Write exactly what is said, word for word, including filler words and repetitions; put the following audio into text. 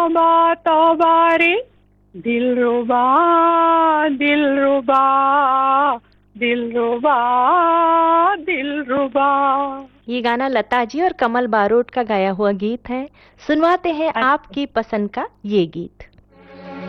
तौबा तौबा रे, दिलरुबा दिलरुबा दिलरुबा दिलरुबा। ये गाना लता जी और कमल बारोट का गाया हुआ गीत है। सुनवाते हैं आपकी पसंद का ये गीत।